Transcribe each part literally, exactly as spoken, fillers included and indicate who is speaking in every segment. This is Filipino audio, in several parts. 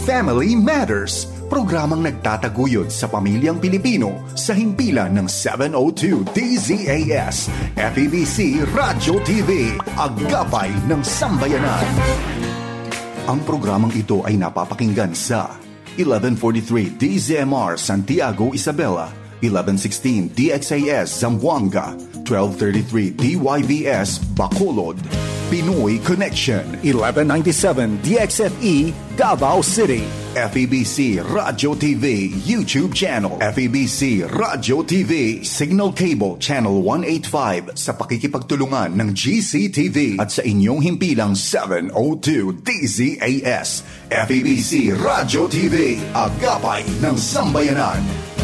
Speaker 1: Family Matters, programang nagtataguyod sa pamilyang Pilipino sa himpilan ng seven oh two D Z A S, F E B C Radyo T V, Agapay ng Sambayanan. Ang programang ito ay napapakinggan sa eleven forty-three D Z M R Santiago, Isabela, eleven sixteen D X A S Zamboanga, twelve thirty-three D Y V S Bacolod, Pinoy Connection, eleven ninety-seven D X F E Davao City, F E B C Radyo T V YouTube channel, F E B C Radyo T V Signal Cable Channel one eighty-five sa pakikipagtulungan ng G C T V at sa inyong himpilang seven oh two D Z A S, F E B C Radyo T V, Agapay ng Sambayanan.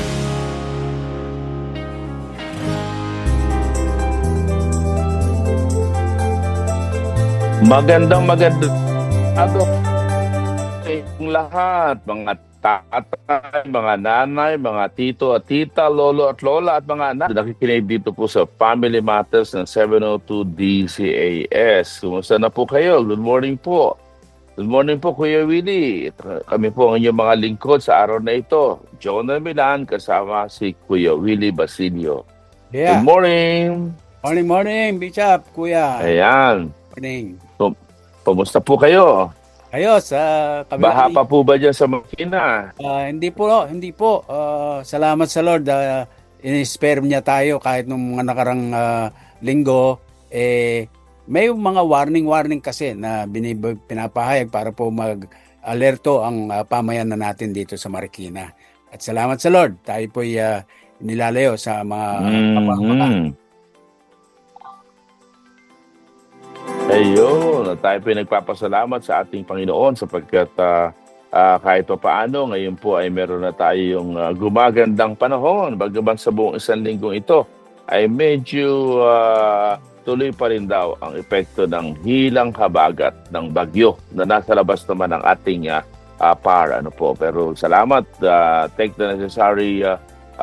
Speaker 2: Magandang magandang araw sa inyong lahat, mga tatay, mga nanay, mga tito at tita, lolo at lola at mga anak. Nakikinig dito po sa Family Matters ng seven oh two D Z A S. Kumusta na po kayo? Good morning po. Good morning po, Kuya Willie. Kami po ang inyong mga lingkod sa araw na ito. Jonah Milan kasama si Kuya Willie Basilio.
Speaker 3: Yeah.
Speaker 2: Good morning.
Speaker 3: Morning, morning, Bishop, Kuya.
Speaker 2: Ayan.
Speaker 3: Morning.
Speaker 2: Kumusta po kayo?
Speaker 3: Ayos, uh, kami
Speaker 2: Baha pa po ba dyan sa makina?
Speaker 3: Uh, hindi po, hindi po. Uh, salamat sa Lord. Uh, in-spare niya tayo kahit nung mga nakarang uh, linggo. Eh, may mga warning-warning kasi na binib- pinapahayag para po mag-alerto ang uh, pamayanan natin dito sa Marikina. At salamat sa Lord. Tayo po uh, nilalayo sa mga
Speaker 2: mm-hmm. kapamakan. Ayun, tayo po nagpapasalamat sa ating Panginoon sapagkat uh, uh, kahit pa paano, ngayon po ay meron na tayong uh, gumagandang panahon. Bagaman sa buong isang linggong ito ay medyo uh, tuloy pa rin daw ang epekto ng hilang habagat ng bagyo na nasa labas naman ng ating uh, uh, par. Ano po. Pero salamat, uh, take the necessary uh,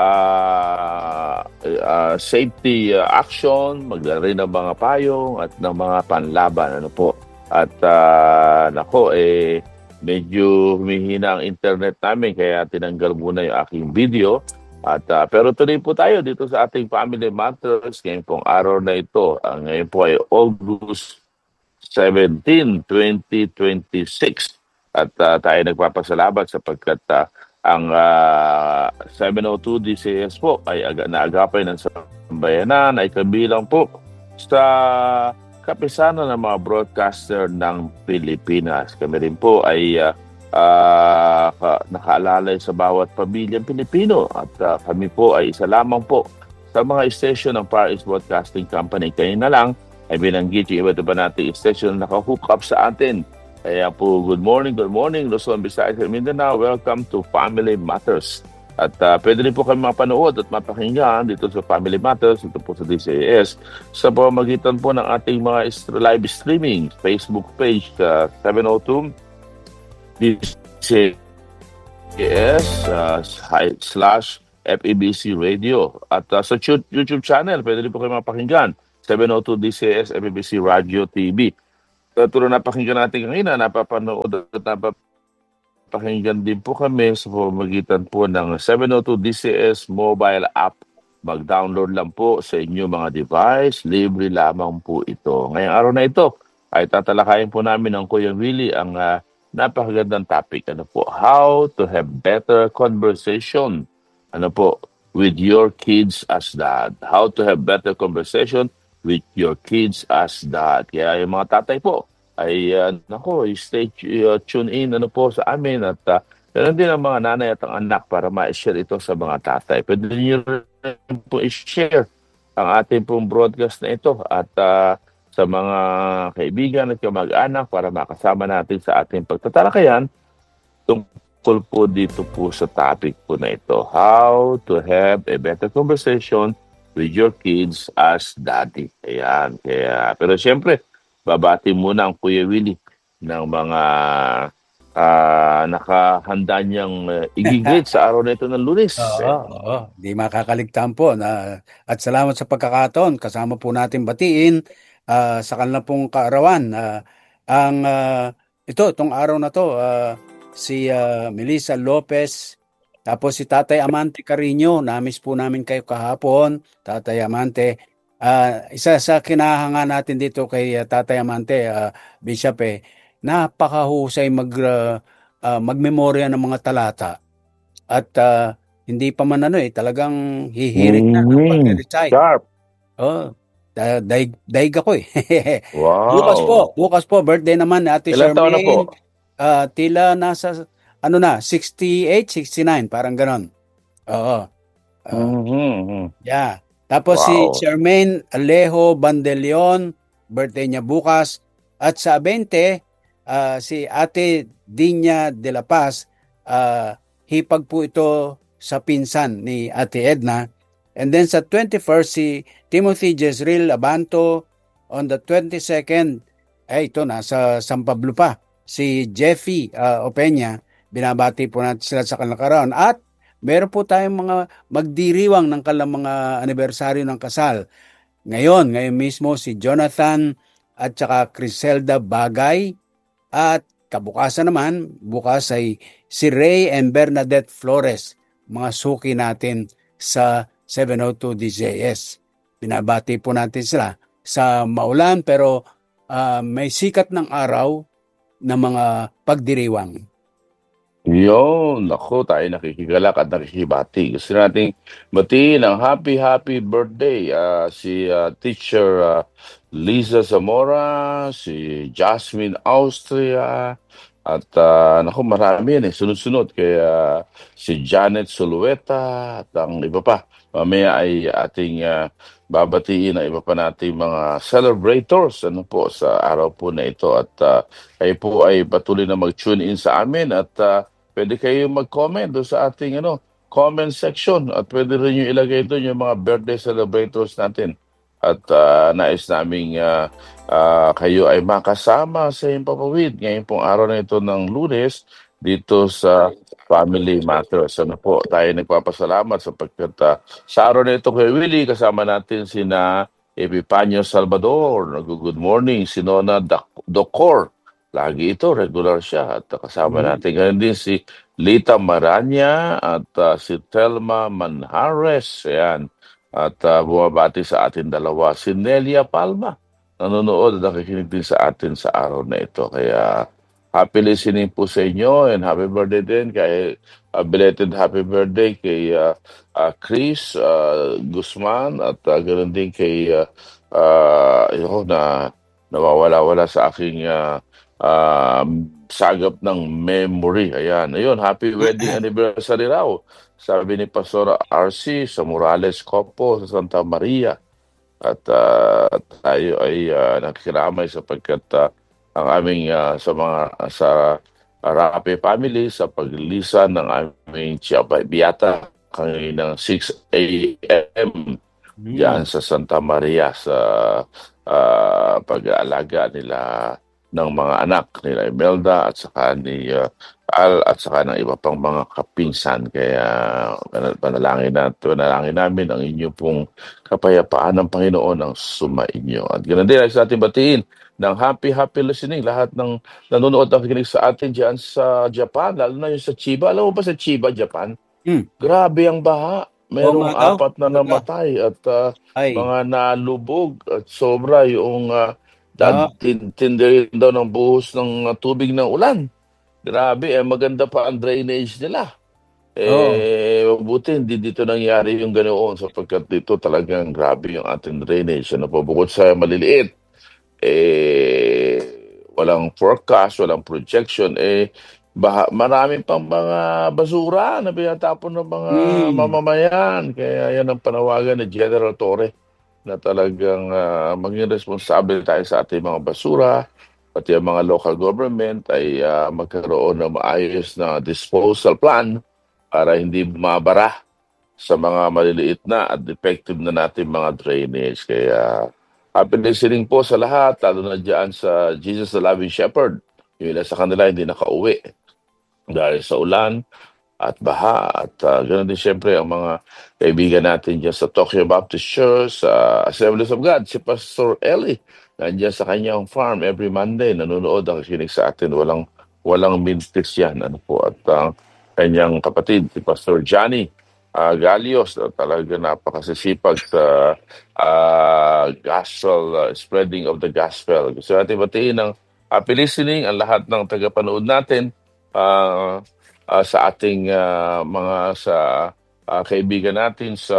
Speaker 2: Uh, uh, safety uh, action, magdala rin ng mga payong at ng mga panlaban, ano po. At uh, nako, eh, medyo humihina ang internet namin kaya tinanggal muna yung aking video. At uh, pero tuloy po tayo dito sa ating Family Matters ngayon pong araw na ito. Uh, ngayon po ay August seventeenth, twenty twenty-six. At uh, tayo nagpapasalamat sapagkat uh, ang uh, seven oh two D C S po ay aga, naagapay ng sambayanan ay kabilang po sa kapisanan ng mga broadcaster ng Pilipinas. Kami rin po ay uh, uh, nakaalalay sa bawat pamilyang Pilipino at uh, kami po ay isa lamang po sa mga station ng Far East Broadcasting Company. Kaya na lang ay binanggit yung iba't iba nating station na naka-hook up sa atin. Kaya po, good morning, good morning, Luzon, Visayas, Mindanao. Welcome to Family Matters. At uh, pwede rin po kami mapanood at mapakinggan dito sa Family Matters, dito po sa D C A S, sa pamamagitan po ng ating mga live streaming, Facebook page, uh, seven oh two D C A S uh, slash F E B C Radio. At uh, sa YouTube channel, pwede rin po kami mapakinggan, seven oh two D C A S F E B C Radio T V. Tulad na pakinggan natin kanina, napapanood at napapakinggan din po kami sa pamamagitan po ng seven oh two D C S mobile app. Mag-download lang po sa inyong mga device, libre lamang po ito. Ngayong araw na ito ay tatalakayin po namin ng Kuya Willie ang uh, napakagandang topic. Ano po? How to have better conversation. Ano po? With your kids as dad. How to have better conversation with your kids as dad. Kaya yung mga tatay po ay uh, nako, stay uh, tune in ano po sa amin at uh, ganoon din ang mga nanay at ang anak para ma-share ito sa mga tatay. Pwede niyo rin po i-share ang ating pong broadcast na ito at uh, sa mga kaibigan at kamag-anak para makasama natin sa ating pagtatalakayan tungkol po dito po sa topic po na ito. How to have a better conversation with your kids as daddy. Ayan. Kaya, pero siyempre, babati muna ang Kuya Willie ng mga uh, nakahanda niyang uh, igigit sa araw na ito ng Lunes.
Speaker 3: Oo, oo. Di makakaligtaan po. Na, at salamat sa pagkakataon. Kasama po natin batiin uh, sa kanila pong kaarawan. Uh, ang uh, ito, itong araw na to, uh, si uh, Melissa Lopez, tapos si Tatay Amante Carino, namiss po namin kayo kahapon, Tatay Amante. Uh, isa sa kinahanga natin dito kay uh, Tatay Amante, uh, Bishop, eh, napakahusay mag, uh, uh, magmemorya ng mga talata. At uh, hindi pa man ano eh, talagang hihirit na ng
Speaker 2: Mm,
Speaker 3: pag-recite.
Speaker 2: sharp.
Speaker 3: Oh, da- daig, daig ako eh. Bukas po,
Speaker 2: Wow.
Speaker 3: bukas po, birthday naman ni Ate
Speaker 2: Ilan taon na
Speaker 3: Charmaine.
Speaker 2: po?
Speaker 3: Ah, tila nasa, ano na, sixty-eight, sixty-nine, parang ganon. Oo. Ah,
Speaker 2: Mhm.
Speaker 3: yeah. Tapos si
Speaker 2: Wow.
Speaker 3: Charmaine Alejo Bandelion, birthday niya bukas. At sa twenty, ah, si Ate Dinya de la Paz, ah, hipag po ito sa pinsan ni Ate Edna. And then sa twenty-first, si Timothy Jezreel Abanto. On the twenty-second, ay ito, nasa San Pablo pa. Si Jeffy uh, Opeña, binabati po natin sila sa kalakaran. At meron po tayong mga magdiriwang ng kalang mga anibersaryo ng kasal. Ngayon, ngayon mismo si Jonathan at saka Criselda Bagay. At kabukasan naman, bukas ay si Ray and Bernadette Flores, mga suki natin sa seven oh two D J S. Binabati po natin sila sa maulan pero uh, may sikat ng araw na mga pagdiriwang.
Speaker 2: Yun, ako tayo nakikigalak at nakikibati. Gusto nating batiin ang happy, happy birthday uh, si uh, Teacher uh, Liza Zamora, si Jasmine Austria, at uh, naku, marami yan eh, sunod-sunod. Kaya si Janet Sulueta at ang iba pa. Mamaya ay ating uh, babatiin ang iba pa nating mga celebrators ano po sa araw po na ito. At uh, kayo po ay patuloy na mag-tune in sa amin at uh, pwede kayo mag-comment doon sa ating ano, comment section at pwede rin nyo ilagay doon yung mga birthday celebrators natin. At uh, nais naming uh, uh, kayo ay makasama sa Himpapawid ngayon pong araw na ito ng Lunes dito sa Family Matters. Ano po, tayo nagpapasalamat sapagkat uh, sa araw na ito kay Willie, kasama natin sina Epipanio Salvador, good morning, si Nona Dac- Docor. Lagi ito, regular siya. At kasama
Speaker 3: Mm.
Speaker 2: natin ngayon din si Lita Maranya at uh, si Telma Manhares. Ayan. At uh, bumabati sa atin dalawa, si Nelia Palma. Nanonood at nakikinig din sa atin sa araw na ito. Kaya happy listening po sa inyo and happy birthday din kay uh, belated happy birthday kay uh, uh, Chris uh, Guzman at uh, ganoon din kay uh, uh, yun, na nawawala-wala sa aking uh, uh, sagap ng memory. Ayan, ayun, happy wedding anniversary raw. Sabi ni Pastor R C sa Morales Copo sa Santa Maria. At uh, tayo ay uh, nakikiramay sapagkat uh, ang aming uh, sa mga sa Rape family sa paglilisan ng aming biyata kanina ng six a.m. diyan sa Santa Maria sa uh, pag-aalaga nila ng mga anak nila Imelda at saka ni uh, Al at saka ng iba pang mga kapinsan. Kaya panalangin natin, panalangin namin ang inyo pong kapayapaan ng Panginoon ang sumainyo. At ganoon din ay sa ating batiin ng happy, happy listening. Lahat ng nanonood at nakikinig sa atin dyan sa Japan, lalo na yung sa Chiba. Alam mo ba sa Chiba, Japan?
Speaker 3: Mm.
Speaker 2: Grabe ang baha.
Speaker 3: Oo
Speaker 2: Merong
Speaker 3: nga daw.
Speaker 2: apat na
Speaker 3: Talaga.
Speaker 2: namatay at uh,
Speaker 3: Ay.
Speaker 2: mga nalubog at sobra yung uh,
Speaker 3: Ah.
Speaker 2: tin- tindi rin daw ng buhos ng uh, tubig ng ulan. Grabe, eh, maganda pa ang drainage nila.
Speaker 3: Oo.
Speaker 2: Eh, mabuti hindi dito nangyari yung ganoon sapagkat dito talagang grabe yung ating drainage. Ano po, bukod sa maliliit, eh, walang forecast, walang projection, eh, baha, marami pang mga basura na pinatapon ng mga
Speaker 3: Mm.
Speaker 2: mamamayan. Kaya yan ang panawagan ni General Torre na talagang uh, maging responsable tayo sa ating mga basura, pati ang mga local government ay uh, magkaroon ng maayos na disposal plan para hindi mabara sa mga maliliit na at effective na natin mga drainage. Kaya happy listening po sa lahat, lalo na dyan sa Jesus the Loving Shepherd. Yung ilan sa kanila hindi nakauwi dahil sa ulan at baha. At uh, ganoon din siyempre ang mga kaibigan natin dyan sa Tokyo Baptist Church, sa Assemblies of God, si Pastor Eli, nandiyan sa kanyang farm every Monday, nanonood ang kikinig sa atin, walang walang mintis yan. Ano po, at ang kanyang kapatid, si Pastor Johnny uh, Galios, uh, talaga napakasisipag sa uh, gospel, uh, spreading of the gospel. Gusto natin batiin ng happy listening ang lahat ng tagapanood natin uh, uh, sa ating uh, mga sa uh, kaibigan natin sa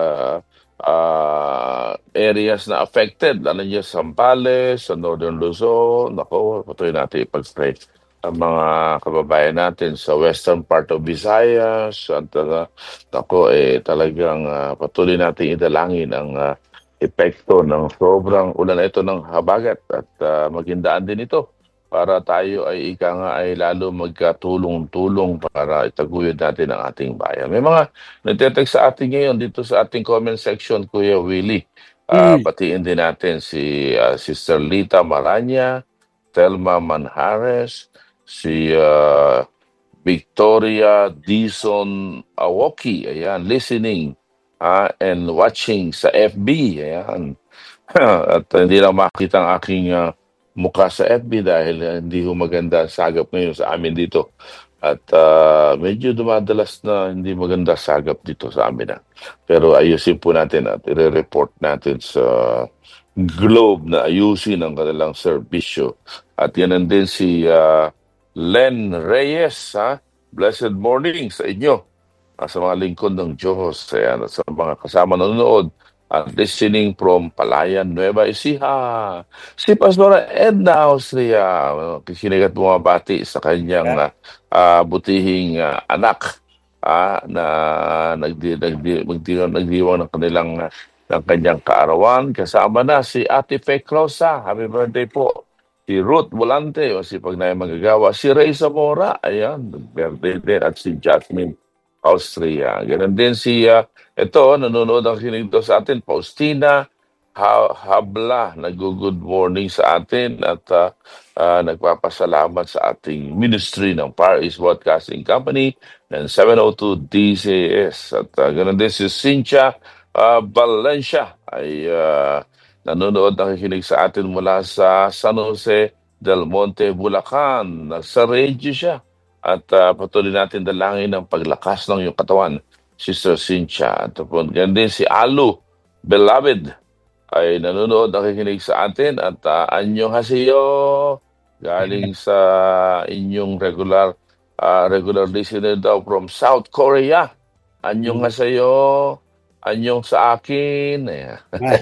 Speaker 2: uh, areas na affected, lalo niya sa Zambales, sa Northern Luzon. Nako, patuloy natin ipag-pray ang mga kababayan natin sa western part of Visayas. At uh, nako, eh, talagang uh, patuloy natin idalangin ang uh, epekto ng sobrang ulan na ito ng habagat at uh, magindaan din ito para tayo ay ika nga ay lalo magkatulong-tulong para itaguyod natin ang ating bayan. May mga nagtetext sa atin ngayon dito sa ating comment section, Kuya Willie. Uh,
Speaker 3: Mm.
Speaker 2: Batiin din natin si uh, Sister Lita Maranya, Telma Manhares, si uh, Victoria Dison Awoki, ayan, listening ah, and watching sa F B, ayan. At uh, hindi lang makita ang aking uh, mukha sa F B dahil uh, hindi ho maganda ang sagap ngayon sa amin dito. At uh, medyo dumadalas na hindi maganda sagap dito sa amin. Ah. Pero ayusin po natin at i-report natin sa Globe na ayusin ang kanilang serbisyo. At yan din si uh, Len Reyes. Ha? Blessed morning sa inyo. Ah, sa mga lingkod ng Diyos. Ayan, at sa mga kasama nanonood at listening from Palayan, Nueva Ecija. Si Pastora Edna Austria, kikinig at bumabati sa kanyang
Speaker 3: Yeah.
Speaker 2: uh, uh, butihing uh, anak uh, na nagdi, nagdi, magdi, nagdiwang ng kanilang uh, ng kanyang kaarawan. Kasama na si Ate Fe Closa. Happy birthday po. Si Ruth Volante, o si Pagnay Magagawa. Si Ray Zamora, ayan, birthday din. At si Jasmine Austria. Ganun din si, uh, ito, nanonood ang kinig daw sa atin, Faustina ha- Habla, nag-good morning sa atin at uh, uh, nagpapasalamat sa ating ministry ng Far East Broadcasting Company ng seven oh two D C S. At uh, ganun din si Cynthia uh, Valencia ay uh, nanonood nakikinig sa atin mula sa San Jose del Monte, Bulacan. Nasa radio siya. At uh, patuloy natin dalangin ang paglakas ng iyong katawan, Sister Cynthia. At po, ganun din si Alu Beloved ay nanonood, nakikinig sa atin. At uh, anyong haseyo, galing sa inyong regular uh, regular listener daw from South Korea. Anyong
Speaker 3: Mm.
Speaker 2: haseyo, anyong sa akin. Ayan.
Speaker 3: Ah,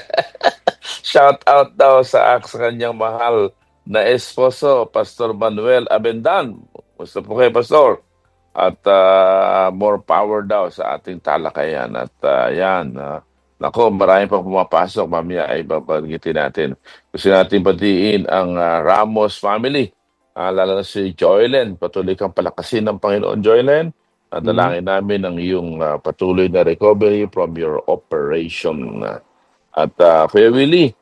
Speaker 2: Shout out daw sa, sa kanyang mahal na esposo, Pastor Manuel Abendan. Gusto po kayo, Pastor. At uh, more power daw sa ating talakayan. At uh, yan, uh, nako, marami pang pumapasok. Mamaya ay babanggitin natin. Gusto natin batiin ang uh, Ramos family. Uh, lalo na si Joylen. Patuloy kang palakasin ng Panginoon, Joylen. At
Speaker 3: mm.
Speaker 2: dalangin namin ang iyong uh, patuloy na recovery from your operation. At uh, Kuya Willie,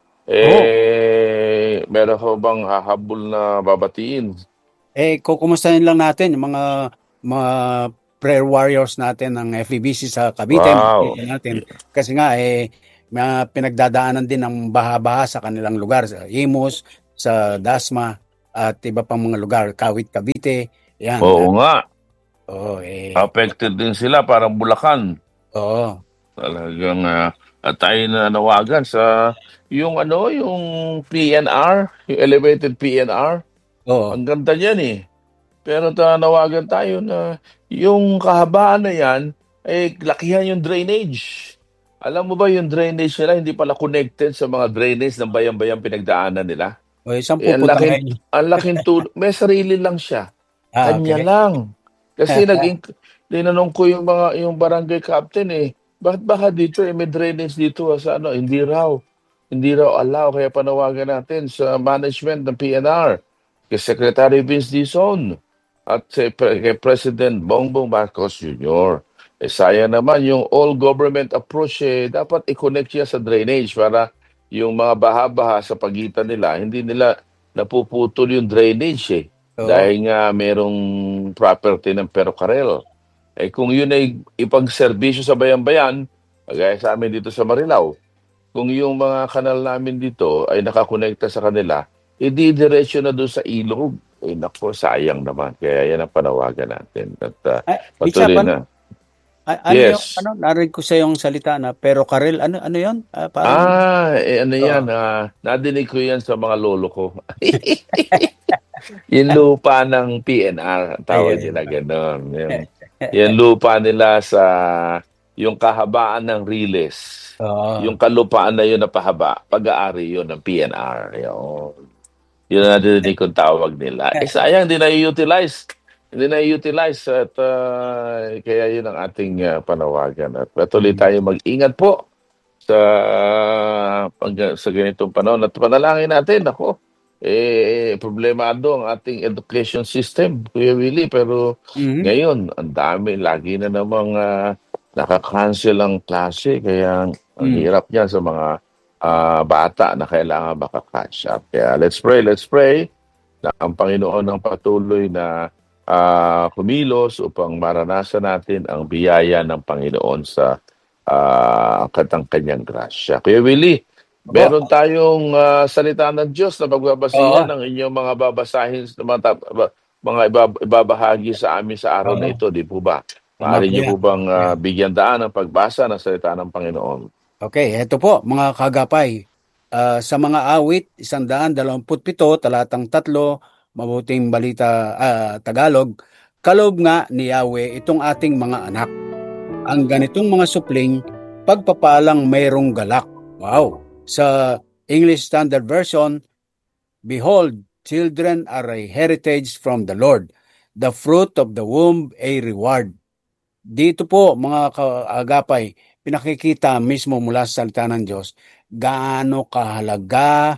Speaker 2: eh, meron ko bang hahabol na babatiin?
Speaker 3: Eh, kukumustahin lang natin yung mga mga prayer warriors natin ng F E B C sa Cavite.
Speaker 2: Wow.
Speaker 3: Natin. Kasi nga, eh, may pinagdadaanan din ng baha-baha sa kanilang lugar. Sa Imus, sa Dasma, at iba pang mga lugar. Kawit, Cavite. Yan.
Speaker 2: Oo nga.
Speaker 3: Oo, eh.
Speaker 2: Affected din sila, parang Bulacan.
Speaker 3: Oo.
Speaker 2: Talagang uh, at tayo na nawagan sa yung ano, yung P N R, yung elevated P N R.
Speaker 3: Oo.
Speaker 2: Ang ganda niyan eh. Pero tanawagan tayo na yung kahabaan na yan, eh, lakihan yung drainage. Alam mo ba yung drainage nila, hindi pala connected sa mga drainage ng bayang-bayang pinagdaanan nila?
Speaker 3: O, saan
Speaker 2: Eh, ang
Speaker 3: pupunta
Speaker 2: laking,
Speaker 3: ngayon?
Speaker 2: ang laking tulong. May sarili lang siya.
Speaker 3: Ah,
Speaker 2: Kanya
Speaker 3: okay.
Speaker 2: lang. Kasi naging, tinanong ko yung mga yung barangay captain eh, bakit baka dito eh, may drainage dito sa ano, hindi raw. Hindi raw allow, kaya panawagan natin sa management ng P N R, kay Secretary Vince Dizon, at kay, kay President Bongbong Marcos Junior Eh sayang naman yung all government approach eh, dapat i-connect siya sa drainage para yung mga baha-baha sa pagitan nila, hindi nila napuputol yung drainage eh.
Speaker 3: Oo.
Speaker 2: Dahil nga merong property ng Perocarel. Eh kung yun ay ipag-serbisyo sa bayan-bayan, kagaya sa amin dito sa Marilao, kung yung mga kanal namin dito ay nakakonekta sa kanila, edi diretso na doon sa ilog. Eh, naku, sayang naman. Kaya yan ang panawagan natin. At uh,
Speaker 3: Ay, Bishop,
Speaker 2: patuloy
Speaker 3: ano,
Speaker 2: na.
Speaker 3: a- ano yung,
Speaker 2: Yes.
Speaker 3: ano, narinig ko sa yung salita na pero Karel, ano, ano yun? Ah, parang,
Speaker 2: Ah, eh, ano yan,
Speaker 3: oh.
Speaker 2: ah, nadinig ko yan sa mga lolo ko. Yung lupa ng P N R, ang
Speaker 3: Ay,
Speaker 2: tawag
Speaker 3: ay,
Speaker 2: nila gano'n. Yung, yung lupa nila sa, yung kahabaan ng Riles.
Speaker 3: oo.
Speaker 2: Yung kalupaan na yun na pahaba, pag-aari yun ng P N R. Yun. Yun ang nadinig kong tawag nila. Eh sayang, hindi na-utilize. Hindi na-utilize at ah, kaya yun ang ating ah, panawagan. At patuloy
Speaker 3: Mm.
Speaker 2: tayo mag-ingat po sa pag, sa ganitong panahon. At panalangin natin, ako, eh, problemado ang ating education system, Kuya Willie. Pero
Speaker 3: Mhm.
Speaker 2: ngayon, ang dami, lagi na namang ah, nakakancel ang klase. Kaya ang
Speaker 3: Mm.
Speaker 2: hirap niya sa mga ah, bata na kailangan makakatch up. Kaya let's pray, let's pray na ang Panginoon ang patuloy na ah, kumilos upang maranasan natin ang biyaya ng Panginoon sa ah, katang kanyang grasya. Kuya Willie,
Speaker 3: Opo.
Speaker 2: meron tayong ah, salita ng Diyos na pagbabasihan
Speaker 3: Oo.
Speaker 2: ng inyong mga babasahin, mga, tap- ba- mga ibab- ibabahagi sa amin sa araw na
Speaker 3: Oo.
Speaker 2: ito, di po ba?
Speaker 3: Tama
Speaker 2: Maaari
Speaker 3: po
Speaker 2: niyo
Speaker 3: yan.
Speaker 2: po bang ah,
Speaker 3: Yeah.
Speaker 2: bigyan daan ng pagbasa ng salita ng Panginoon?
Speaker 3: Okay, eto po mga kagapay. Ah, sa mga awit, isang daan dalawamput pito, talatang tatlo, mabuting balita ah, Tagalog, kaloob nga ni Yahweh itong ating mga anak. Ang ganitong mga supling, pagpapalang mayroong galak. Wow! Sa English Standard Version, behold, children are a heritage from the Lord, the fruit of the womb a reward. Dito po mga kaagapay, pinakikita mismo mula sa salita ng Diyos gaano kahalaga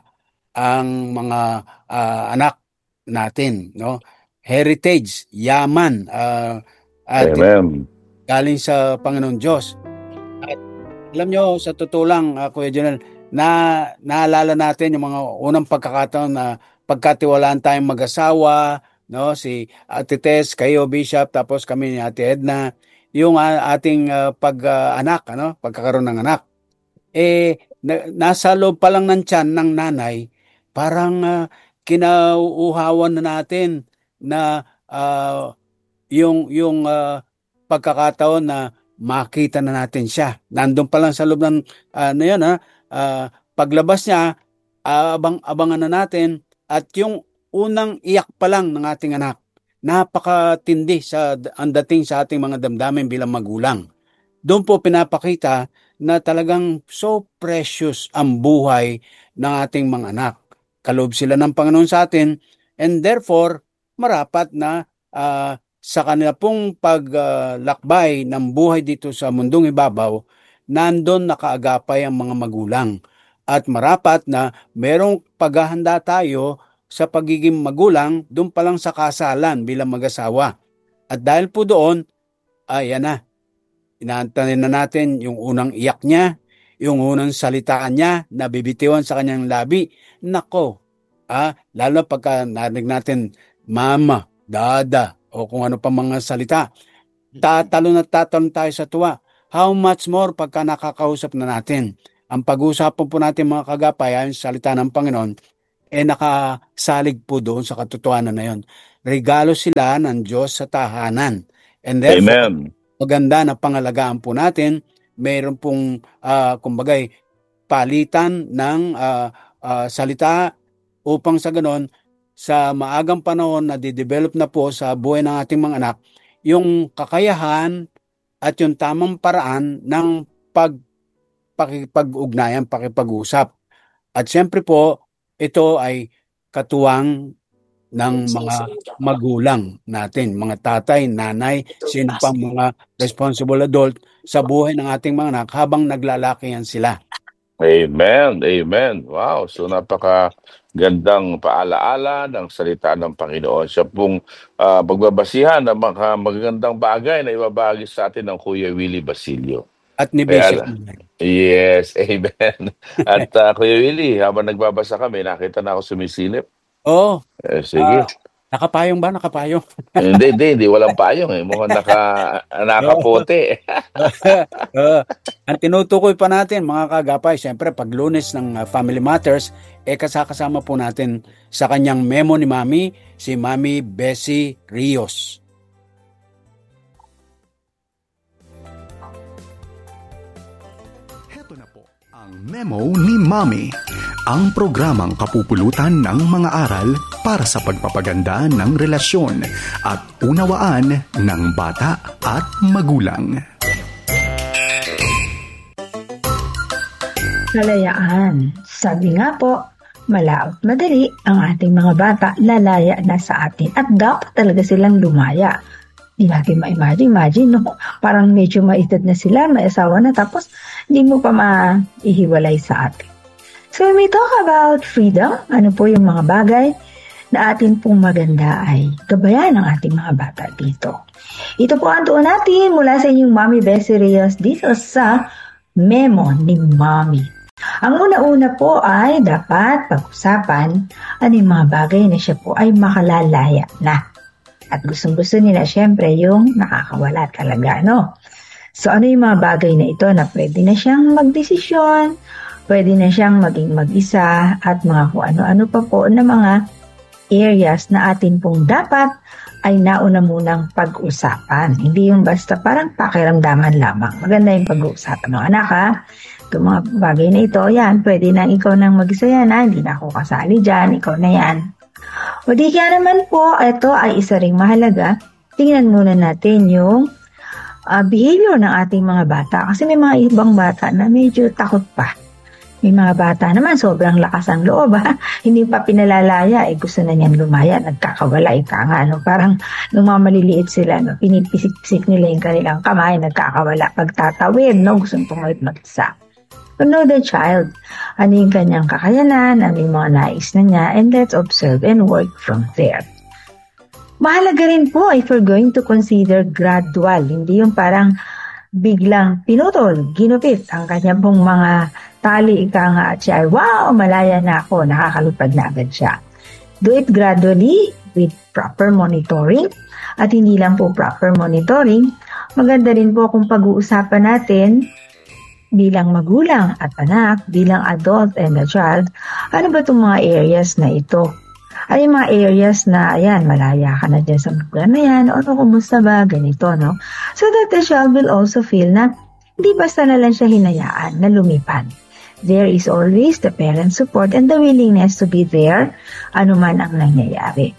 Speaker 3: ang mga ah, anak natin, no? Heritage, yaman, ah, at
Speaker 2: Amen.
Speaker 3: galing sa Panginoong Diyos. At alam nyo, sa totoo lang, uh, Kuya Jonel, na naalala natin yung mga unang pagkakataon na pagkatiwalaan tayong mag-asawa, no? Si Ate Tess, kayo, Bishop, tapos kami ni Ate Edna, yung ah, ating ah, pag-anak, ano? Pagkakaroon ng anak. Eh, na- nasa loob pa lang ng tiyan ng nanay, parang ah, kinauuhawan na natin na ah, yung yung ah, pagkakataon na makita na natin siya. Nandun pa lang sa loob ng ano yun, ha, ah, paglabas niya, abang-abangan na natin at yung unang iyak pa lang ng ating anak, napakatindi sa ang dating sa ating mga damdamin bilang magulang. Doon po pinapakita na talagang so precious ang buhay ng ating mga anak. Kaloob sila ng Panginoon sa atin and therefore marapat na ah, sa kanila pong paglakbay ng buhay dito sa mundong ibabaw, nandun nakaagapay ang mga magulang. At marapat na merong paghahanda tayo sa pagiging magulang doon pa lang sa kasalan bilang mag-asawa. At dahil po doon, ayan na, inaantanin na natin yung unang iyak niya, yung unang salitaan niya na bibitiwan sa kanyang labi. Nako, ah, lalo pagka narinig natin, mama, dada, o kung ano pa mga salita, tatalon at tatalon tayo sa tuwa. How much more pagka nakakausap na natin? Ang pag-uusapan po natin mga kagapay, ayon sa salita ng Panginoon, eh nakasalig po doon sa katotohanan na yon. Regalo sila ng Diyos sa tahanan. And therefore,
Speaker 2: Amen.
Speaker 3: maganda na pangalagaan po natin, mayroon pong, ah, kumbagay, palitan ng ah, ah, salita upang sa ganon, sa maagang panahon na di-develop na po sa buhay ng ating mga anak, yung kakayahan at yung tamang paraan ng pag, pakipag-ugnayan, pakipag-usap. At siyempre po, ito ay katuwang ng mga magulang natin, mga tatay, nanay, sino pang mga responsible adult sa buhay ng ating mga anak habang naglalakihan sila.
Speaker 2: Amen. Amen. Wow. So napaka gandang paalaala ng salita ng Panginoon. Siya pong ah, pagbabasihan ng mga magagandang bagay na ibabahagi sa atin ng Kuya Willie Basilio.
Speaker 3: At ni
Speaker 2: Kaya,
Speaker 3: Bishop.
Speaker 2: yes, amen. At ah, Kuya Willie, habang nagbabasa kami, nakita na ako sumisilip.
Speaker 3: Oh,
Speaker 2: Eh,
Speaker 3: ah,
Speaker 2: sige.
Speaker 3: nakapayong ba? Nakapayong.
Speaker 2: Hindi, hindi, hindi. Walang payong eh. Mukhang naka, nakapote.
Speaker 3: Uh, ang tinutukoy pa natin mga kagapay, siyempre pag Lunes ng uh, Family Matters, eh kasakasama po natin sa kanyang memo ni Mami si Mami Bessie Rios.
Speaker 1: Heto na po ang Memo ni Mommy, ang programang kapupulutan ng mga aral para sa pagpapaganda ng relasyon at unawaan ng bata at magulang.
Speaker 4: Kalayaan. Sabi nga po, malaot madali ang ating mga bata lalaya na sa atin at dapat talaga silang lumaya. Di natin ma-imagine, imagine, no? Parang medyo maitad na sila, may asawa na, tapos hindi mo pa maihiwalay sa atin. So when we talk about freedom, ano po yung mga bagay na atin pong maganda ay gabayan ng ating mga bata dito. Ito po ang tuon natin mula sa inyong Mami Bessie Rios dito sa Memo ni Mommy. Ang una-una po ay dapat pag-usapan ano yung mga bagay na siya po ay makalalaya na. At gustong-gusto nila syempre yung nakakawala talaga, no? So ano yung mga bagay na ito na pwede na siyang magdesisyon, pwede na siyang maging mag-isa at mga kung ano-ano pa po na mga areas na atin pong dapat ay nauna munang pag-usapan. Hindi yung basta parang pakiramdaman lamang. Maganda yung pag-uusapan. No, anak ha, itong mga bagay na ito, yan, pwede na ikaw nang mag-isa yan ha, hindi na ako kasali dyan, ikaw na yan. O di kaya naman po, ito ay isa ring mahalaga. Tingnan muna natin yung uh, behavior ng ating mga bata. Kasi may mga ibang bata na medyo takot pa. May mga bata naman, sobrang lakas ang loob, ha? Hindi pa pinalalaya, eh gusto na niyan lumaya, nagkakawala, ika nga, no? Parang nung mga maliliit sila, no? Pinipisik-pisik nila yung kanilang kamay, nagkakawala, pagtatawid, no? Gustong tumawid mag-isa. To know the child, ano yung kanyang kakayanan, ano yung mga nais na niya, and let's observe and work from there. Mahalaga rin po if we're going to consider gradual, hindi yung parang biglang pinutol, ginupit ang kanyang pong mga tali, ika nga at siya, wow, malaya na ako, nakakalupad na agad siya. Do it gradually with proper monitoring. At hindi lang po proper monitoring, maganda rin po kung pag-uusapan natin bilang magulang at anak, bilang adult and a child, ano ba itong mga areas na ito? Ay mga areas na, ayan, malaya ka na dyan sa magulang na yan, o ano, kumusta ba, ganito, no? So that the child will also feel na hindi basta na lang siya hinayaan na lumipad. There is always the parent support and the willingness to be there, ano man ang nangyayari.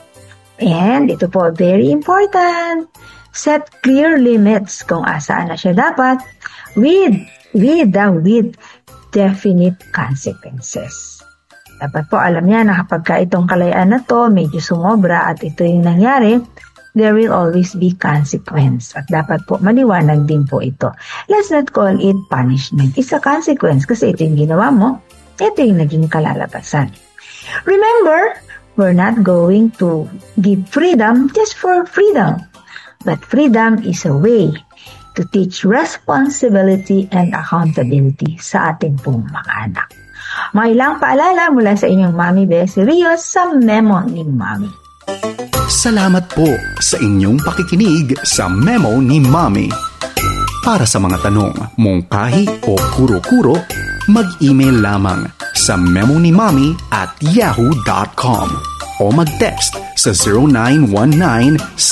Speaker 4: And ito po, very important, set clear limits kung asaan na siya dapat with, with, uh, with definite consequences. Dapat po alam niya na kapag ka itong kalayaan na to, medyo sumobra at ito yung nangyari, there will always be consequence. At dapat po maliwanag din po ito. Let's not call it punishment. It's a consequence kasi ito yung ginawa mo, ito yung naging kalalabasan. Remember, we're not going to give freedom just for freedom. But freedom is a way to teach responsibility and accountability sa ating pong mga anak. Mga ilang paalala mula sa inyong Mami Bessie Rios sa Memo ni Mommy.
Speaker 1: Salamat po sa inyong pakikinig sa Memo ni Mommy. Para sa mga tanong, mungkahi o kuro-kuro, mag-email lamang sa memonimommy at yahoo dot com o mag-text sa zero nine one nine,